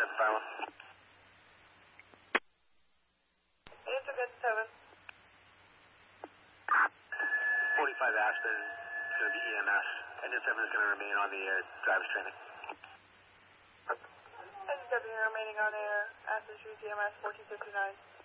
Bravo. Answer good 7. 45 Aspen, it's going to be EMS. Engine 7 is going to remain on the air, driver's training. Engine 7 remaining on air, Aspen Street EMS 1459.